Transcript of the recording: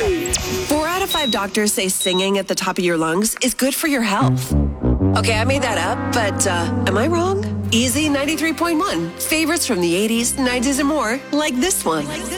4 out of 5 doctors say singing at the top of your lungs is good for your health. Okay, I made that up, but am I wrong? Easy 93.1. Favorites from the 80s, 90s, and more, like this one.